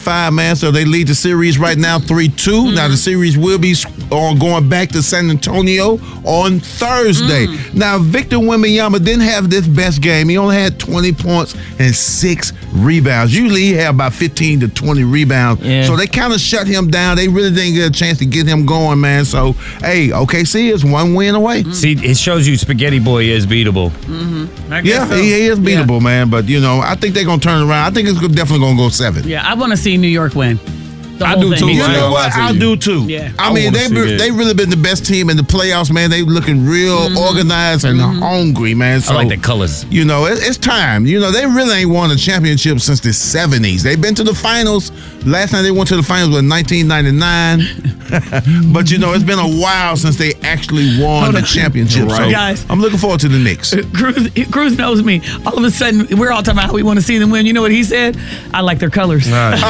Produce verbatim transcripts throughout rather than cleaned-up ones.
five, man. So they lead the series right now three two. Mm-hmm. Now the series will be uh, going back to San Antonio on Thursday. Mm. Now Victor Wembanyama didn't have this best game. He only had twenty points and six rebounds. Usually he had about fifteen to twenty rebounds. Yeah. So they kind of shut him down. They really didn't get a chance to get him going, man. So, hey, O K C is one win away. Mm. See, it shows you Spaghetti Boy is beatable. Mm-hmm. I Yeah, so. he, he is beatable, yeah. man. But, you know, I think they're going to turn around. I think it's definitely going to go seven. Yeah, I want to see New York win. The I whole do thing. too. You I know what? I do too. Yeah. I, I mean, wanna they see they that. really been the best team in the playoffs, man. They looking real Mm-hmm. organized and Mm-hmm. hungry, man. So, I like the colors. You know, it, it's time. You know, they really ain't won a championship since the seventies. They've been to the finals. Last time they went to the finals was nineteen ninety-nine. But, you know, it's been a while since they actually won the championship. Right. So Guys. I'm looking forward to the Knicks. Cruz, Cruz knows me. All of a sudden, we're all talking about how we want to see them win. You know what he said? I like their colors. Oh, Lord.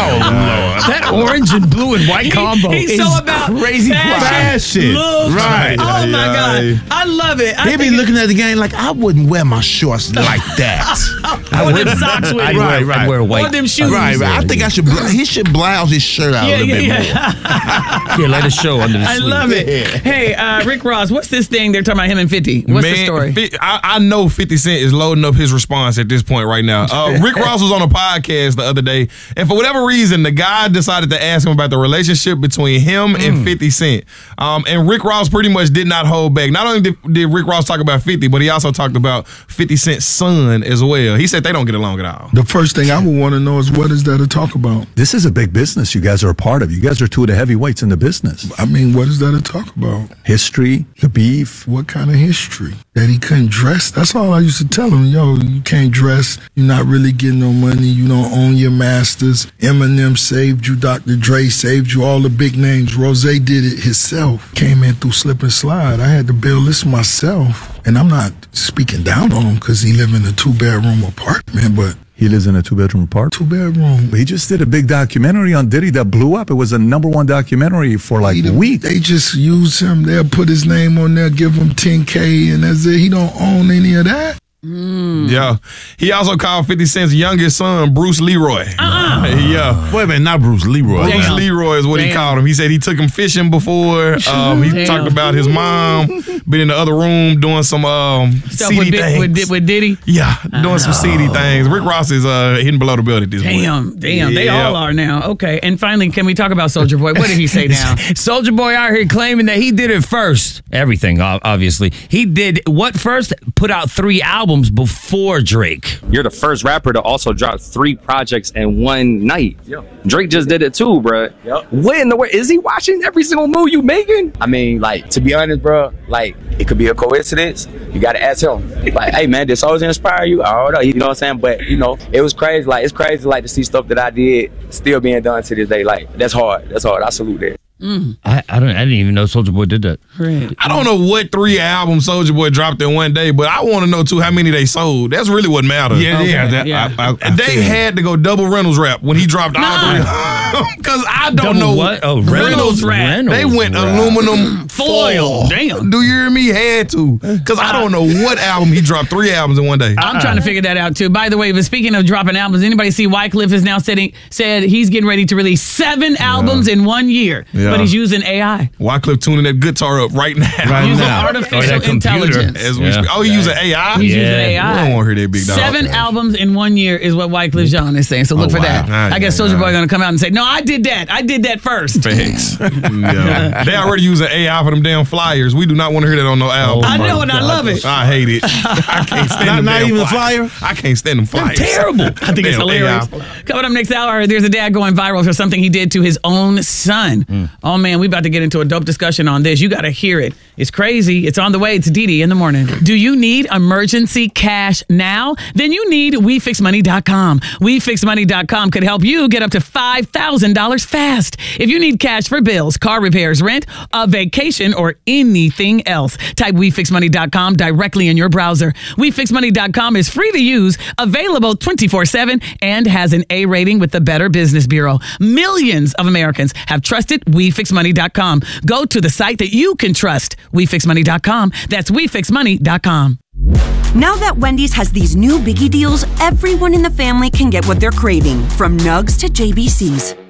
That orange and blue and white combo He's is so about crazy fashion, Fashion. looks. Right. Oh, my Yeah, God. yeah. I love it. I They be think looking at the game like, I wouldn't wear my shorts like that. Or them socks with I'd it. wear, Right, right. I'd wear white. Or them shoes. Right, right. I think I should. Bl- he should blouse his shirt out Yeah, a little yeah, bit yeah. more. Yeah, let it show under the I sleeve. love it. Hey, uh, Rick Ross, what's this thing they're talking about him and fifty? What's Man, the story? fi- I, I know fifty Cent is loading up his response at this point right now. Uh, Rick Ross was on a podcast the other day, and for whatever reason, the guy decided to ask him about the relationship between him Mm. and fifty Cent. Um, and Rick Ross pretty much did not hold back. Not only did, did Rick Ross talk about fifty, but he also talked about fifty Cent's son as well. He said they don't get along at all. The first thing I would want to know is what is there to talk about? This is a big business you guys are a part of. You guys are two of the heavyweights in the business. I mean, what is there to talk about? History, the beef. What kind of history? That he couldn't dress? That's all I used to tell him. Yo, you can't dress. You're not really getting no money. You don't own your masters. Eminem saved you. Doctor Dre saved you. All the big names. Rose did it himself. Came in through slip and slide. I had to build this myself. And I'm not speaking down on him because he live in a two-bedroom apartment, but He lives in a two-bedroom apartment. two-bedroom. He just did a big documentary on Diddy that blew up. It was a number one documentary for like a week. They just use him. They'll put his name on there, give him ten K, and that's it. He don't own any of that. Mm. Yeah. He also called fifty Cent's youngest son Bruce Leroy. Uh-uh. Yeah. Wait a minute, not Bruce Leroy. Bruce Damn. Leroy is what he Damn. called him. He said he took him fishing before. Um, he Damn. talked about his mom being in the other room doing some um, Stuff seedy with, Di- things. with, Di- with Diddy. yeah, doing some seedy things. Rick Ross is uh, hitting below the belt at this point. Damn, damn. They Yeah. all are now. Okay. And finally, can we talk about Soulja Boy? What did he say now? Soldier Boy out here claiming that he did it first. Everything, ob- obviously. He did what first? Put out three albums before Drake. You're the first rapper to also drop three projects in one night. Yep. Drake just did it too, bro. Yep. What in the world? Is he watching every single move you making? I mean, like, to be honest, bro, like, it could be a coincidence. You got to ask him. Like, hey, man, did Soulja inspire you? I don't know. You know what I'm saying? But, you know, it was crazy. Like, it's crazy, like, to see stuff that I did still being done to this day. Like, that's hard. That's hard. I salute that. Mm. I, I don't. I didn't even know Soldier Boy did that. Right. I don't know what three albums Soulja Boy dropped in one day, but I want to know too how many they sold. That's really what matters. Yeah, Okay, yeah. That, yeah. I, I, I They feel had to go double Reynolds rap when he dropped all three. Because I don't Double know what? Oh, Reynolds Reynolds rap. Reynolds They went rap. aluminum Foil. foil. Damn. Do you hear me? Had to. Because I don't know what album he dropped three albums in one day. I'm trying to figure that out too. By the way, but speaking of dropping albums, anybody see Wycliffe is now setting, said he's getting ready to release seven albums in one year, Yeah. but he's using A I. Wycliffe tuning that guitar up right now. Right Using now. artificial Oh, that computer. intelligence. As we Yeah. speak. Oh, he using A I? He's Yeah. using A I. I don't want to hear that big dog. Seven albums in one year is what Wycliffe Jean is saying. So look Oh, for wow. that. Ah, I guess yeah, Soulja yeah. Boy going to come out and say, "No, I did that. I did that first." Facts. Yeah. They already using A I for them damn flyers. We do not want to hear that on no album. I know and I love it. I hate it. I can't stand Not- them not damn even the flyers. I can't stand them flyers. Terrible. I think it's Damn hilarious. A I. Coming up next hour, there's a dad going viral for something he did to his own son. Oh, man, we about to get into a dope discussion on this. You got to hear it. It's crazy. It's on the way. It's Didi in the morning. Do you need emergency cash now? Then you need we fix money dot com. we fix money dot com could help you get up to five thousand dollars fast. If you need cash for bills, car repairs, rent, a vacation, or anything else, type we fix money dot com directly in your browser. we fix money dot com is free to use, available twenty-four seven, and has an A rating with the Better Business Bureau. Millions of Americans have trusted we fix money dot com. Go to the site that you can trust, we fix money dot com. That's we fix money dot com. Now that Wendy's has these new biggie deals, everyone in the family can get what they're craving, from Nugs to J B Cs.